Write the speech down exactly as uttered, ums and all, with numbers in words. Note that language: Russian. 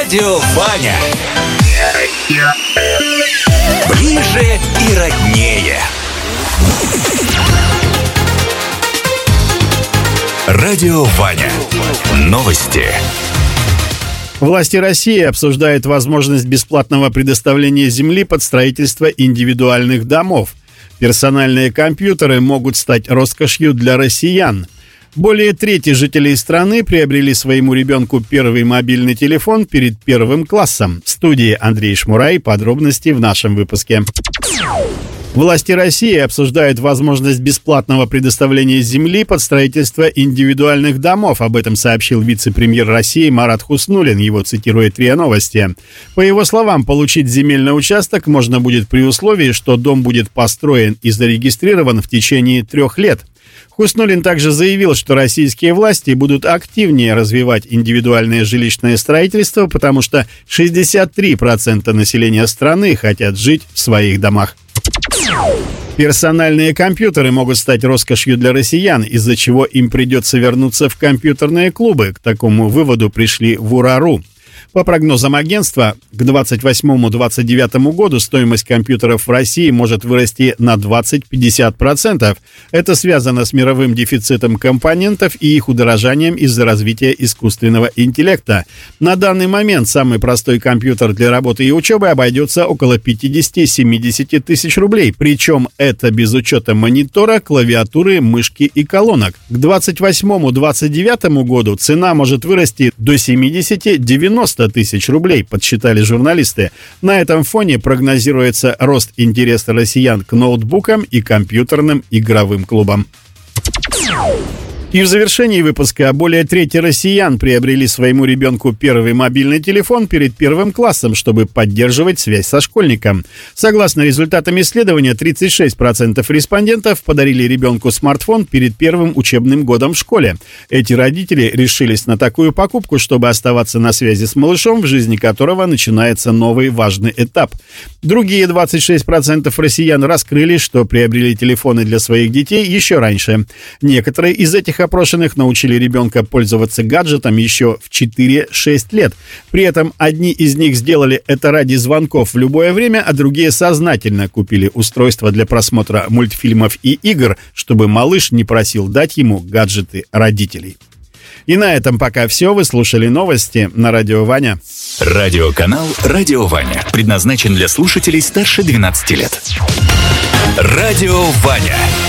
Радио Ваня. Ближе и роднее. Радио Ваня. Новости. Власти России обсуждают возможность бесплатного предоставления земли под строительство индивидуальных домов. Персональные компьютеры могут стать роскошью для россиян. Более трети жителей страны приобрели своему ребенку первый мобильный телефон перед первым классом. В студии Андрей Шмурай. Подробности в нашем выпуске. Власти России обсуждают возможность бесплатного предоставления земли под строительство индивидуальных домов. Об этом сообщил вице-премьер России Марат Хуснуллин. Его цитирует РИА Новости. По его словам, получить земельный участок можно будет при условии, что дом будет построен и зарегистрирован в течение трех лет. Хуснуллин также заявил, что российские власти будут активнее развивать индивидуальное жилищное строительство, потому что шестьдесят три процента населения страны хотят жить в своих домах. Персональные компьютеры могут стать роскошью для россиян, из-за чего им придется вернуться в компьютерные клубы. К такому выводу пришли в УРА.ру. По прогнозам агентства, к двадцать восьмому — двадцать девятому году стоимость компьютеров в России может вырасти на двадцать-пятьдесят процентов. Это связано с мировым дефицитом компонентов и их удорожанием из-за развития искусственного интеллекта. На данный момент самый простой компьютер для работы и учебы обойдется около пятьдесят-семьдесят тысяч рублей. Причем это без учета монитора, клавиатуры, мышки и колонок. К двадцать восьмому — двадцать девятому году цена может вырасти до семьдесят-девяносто тысяч рублей, подсчитали журналисты. На этом фоне прогнозируется рост интереса россиян к ноутбукам и компьютерным игровым клубам. И в завершении выпуска более трети россиян приобрели своему ребенку первый мобильный телефон перед первым классом, чтобы поддерживать связь со школьником. Согласно результатам исследования, тридцать шесть процентов респондентов подарили ребенку смартфон перед первым учебным годом в школе. Эти родители решились на такую покупку, чтобы оставаться на связи с малышом, в жизни которого начинается новый важный этап. Другие двадцать шесть процентов россиян раскрыли, что приобрели телефоны для своих детей еще раньше. Некоторые из этих опрошенных научили ребенка пользоваться гаджетом еще в четыре-шесть лет. При этом одни из них сделали это ради звонков в любое время, а другие сознательно купили устройство для просмотра мультфильмов и игр, чтобы малыш не просил дать ему гаджеты родителей. И на этом пока все. Вы слушали новости на Радио Ваня. Радиоканал «Радио Ваня» предназначен для слушателей старше двенадцати лет. Радио Ваня.